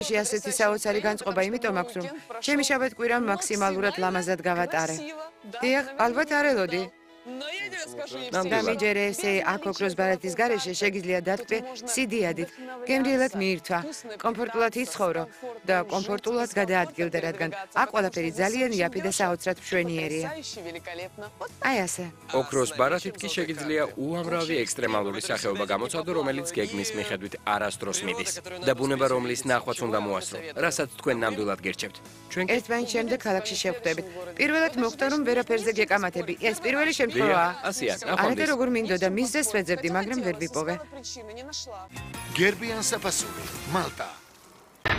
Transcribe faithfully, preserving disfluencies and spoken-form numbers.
ასეთი საოცარი განწყობა იმიტომ აქვს, რომ ჩემი შაბათ-კვირა მაქსიმალურად ლამაზად გავატარე. დიახ, ალბათ არ ელოდი. დამიჯერე ესე აქ ოქროს ბარათის გარეშე შეგიძლია დათქვი სიდიადით, გემრიელად მიირთვა, კომფორტულად იცხოვრო და კომფორტულად გადაადგილდე, რადგან აქ ყველაფერი ძალიან იაფი და საოცრად მშვენიერია. აი ასე. ოქროს ბარათით კი შეგიძლია უამრავი ექსტრემალური სახეობა გამოცადო, რომელიც გეგმის მიხედვით არასდროს მიდის და ბუნება, რომლის ნახვაც უნდა მოასწრო, რასაც თქვენ ნამდვილად გერჩევთ. ჩვენ ერთმანეთს შემდეგ ქალაქში შევხვდებით. პირველად მოხდა, რომ ვერაფერზე გეკამათები. ეს პირველი შემთხვევაა. ასია, არადა როგორ მინდოდა, მისდეს ვეძებდი, მაგრამ ვერ ვიპოვე. გერბიან საფასური, მალტა.